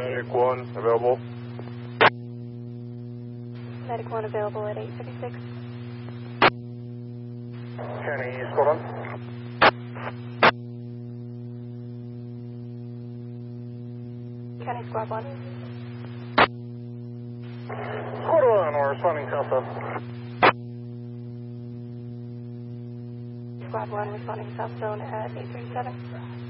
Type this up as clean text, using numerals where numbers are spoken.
Medic 1 available. Medic 1 available at 856. County squad 1. County Squad 1. Squad 1, we're responding southbound. Squad 1 responding south zone at 837.